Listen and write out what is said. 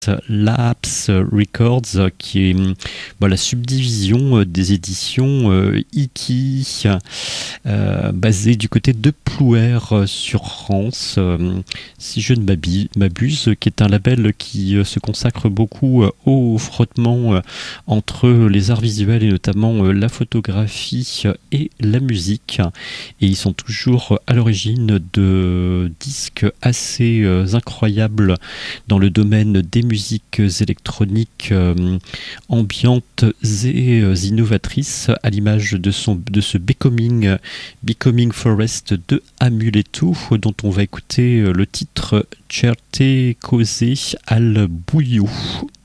Labs Records, qui est la subdivision des éditions Iki, basée du côté de Plouer sur Rance, si je ne m'abuse, qui est un label qui se consacre beaucoup au frottement entre les arts visuels et notamment la photographie et la musique. Et ils sont toujours à l'origine de disques assez incroyables dans le domaine des musiques électroniques ambiantes et innovatrices, à l'image de ce Becoming Forest de Amuleto, dont on va écouter le titre Certe Cose al Buio.